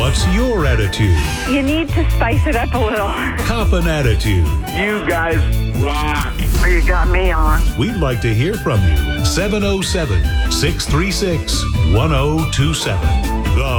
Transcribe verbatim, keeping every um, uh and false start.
What's your attitude? You need to spice it up a little. Cop an attitude. You guys rock. You got me on. We'd like to hear from you. seven oh seven, six three six, one oh two seven. The